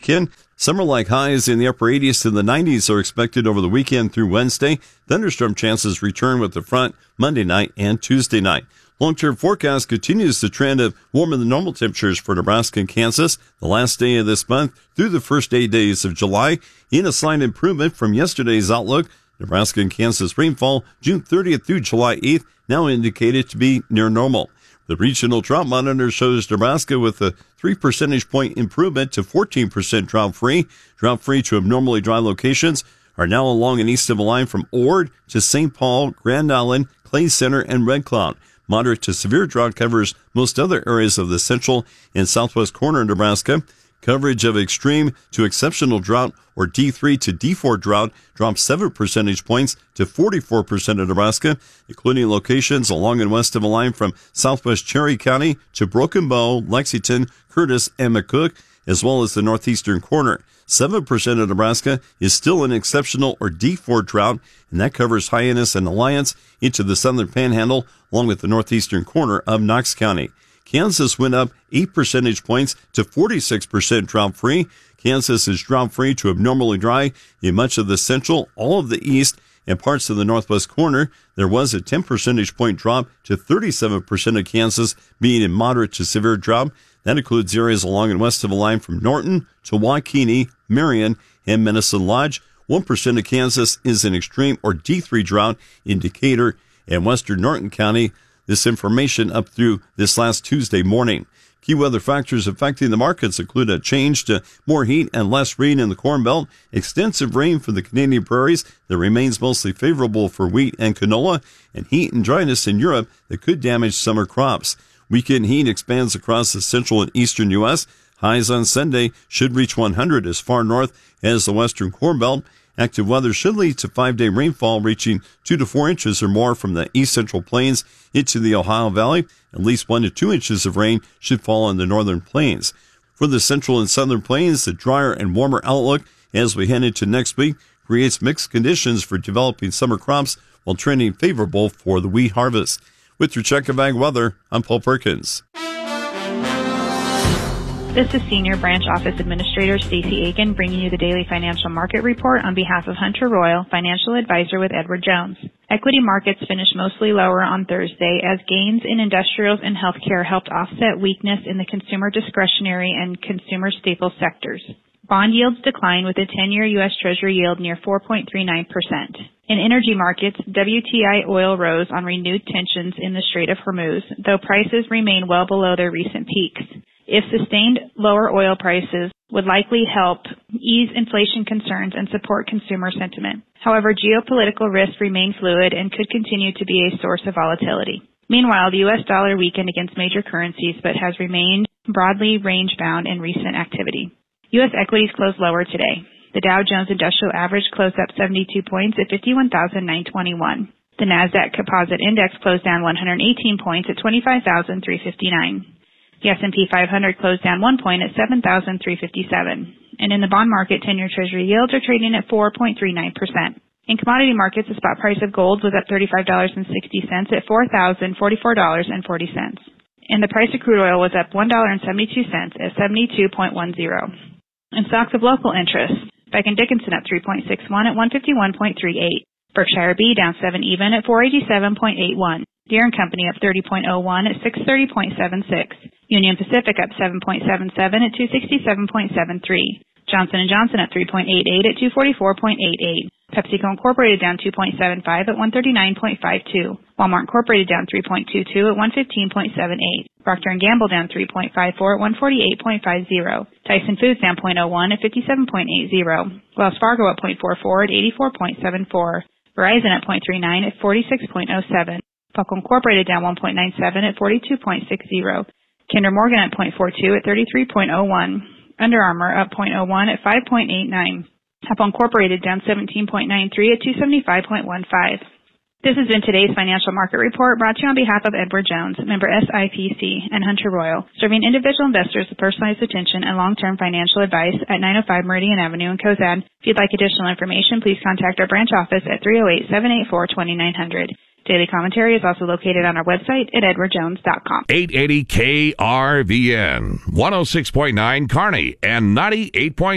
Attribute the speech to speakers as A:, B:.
A: weekend. Summer-like highs in the upper 80s to the 90s are expected over the weekend through Wednesday. Thunderstorm chances return with the front Monday night and Tuesday night. Long-term forecast continues the trend of warmer than normal temperatures for Nebraska and Kansas the last day of this month through the first 8 days of July. In a slight improvement from yesterday's outlook, Nebraska and Kansas rainfall June 30th through July 8th now indicated to be near normal. The regional drought monitor shows Nebraska with a 3 percentage point improvement to 14% drought-free. Drought-free to abnormally dry locations are now along and east of a line from Ord to St. Paul, Grand Island, Clay Center, and Red Cloud. Moderate to severe drought covers most other areas of the central and southwest corner of Nebraska. Coverage of extreme to exceptional drought, or D3 to D4 drought, dropped 7 percentage points to 44% of Nebraska, including locations along and west of a line from southwest Cherry County to Broken Bow, Lexington, Curtis, and McCook, as well as the northeastern corner. 7% of Nebraska is still an exceptional or D4 drought, and that covers Hyannis and Alliance into the southern panhandle, along with the northeastern corner of Knox County. Kansas went up 8 percentage points to 46% drought-free. Kansas is drought-free to abnormally dry in much of the central, all of the east, and parts of the northwest corner. There was a 10 percentage point drop to 37% of Kansas being in moderate to severe drought. That includes areas along and west of the line from Norton to Waukene, Marion, and Medicine Lodge. 1% of Kansas is in extreme or D3 drought in Decatur and western Norton County. This information up through this last Tuesday morning. Key weather factors affecting the markets include a change to more heat and less rain in the Corn Belt, extensive rain for the Canadian prairies that remains mostly favorable for wheat and canola, and heat and dryness in Europe that could damage summer crops. Weekend heat expands across the central and eastern U.S. Highs on Sunday should reach 100 as far north as the western Corn Belt. Active weather should lead to 5-day rainfall reaching 2 to 4 inches or more from the east central plains into the Ohio Valley. At least 1 to 2 inches of rain should fall on the northern plains. For the central and southern plains, the drier and warmer outlook as we head into next week creates mixed conditions for developing summer crops while trending favorable for the wheat harvest. With your check of ag weather, I'm Paul Perkins.
B: This is Senior Branch Office Administrator Stacey Aiken bringing you the daily financial market report on behalf of Hunter Royal, financial advisor with Edward Jones. Equity markets finished mostly lower on Thursday as gains in industrials and healthcare helped offset weakness in the consumer discretionary and consumer staple sectors. Bond yields declined with a 10-year U.S. Treasury yield near 4.39%. In energy markets, WTI oil rose on renewed tensions in the Strait of Hormuz, though prices remain well below their recent peaks. If sustained lower oil prices would likely help ease inflation concerns and support consumer sentiment. However, geopolitical risks remain fluid and could continue to be a source of volatility. Meanwhile, the U.S. dollar weakened against major currencies but has remained broadly range-bound in recent activity. U.S. equities closed lower today. The Dow Jones Industrial Average closed up 72 points at 51,921. The NASDAQ Composite Index closed down 118 points at 25,359. The S&P 500 closed down 1 point at 7,357. And in the bond market, 10-year Treasury yields are trading at 4.39%. In commodity markets, the spot price of gold was up $35.60 at $4,044.40. And the price of crude oil was up $1.72 at 72.10. In stocks of local interest, Becton Dickinson up 3.61 at 151.38. Berkshire B down 7 even at 487.81. Deere & Company up 30.01 at 630.76. Union Pacific up 7.77 at 267.73. Johnson & Johnson up 3.88 at 244.88. PepsiCo Incorporated down 2.75 at 139.52. Walmart Incorporated down 3.22 at 115.78. Procter & Gamble down 3.54 at 148.50. Tyson Foods down 0.01 at 57.80. Wells Fargo up 0.44 at 84.74. Verizon up 0.39 at 46.07. Buckle Incorporated down 1.97 at 42.60. Kinder Morgan at 0.42 at 33.01. Under Armour up 0.01 at 5.89. Apple Incorporated down 17.93 at 275.15. This has been today's financial market report brought to you on behalf of Edward Jones, member SIPC, and Hunter Royal, serving individual investors with personalized attention and long-term financial advice at 905 Meridian Avenue in Cozad. If you'd like additional information, please contact our branch office at 308-784-2900. Daily commentary is also located on our website at edwardjones.com.
C: 880 KRVN, 106.9 Kearney, and 98.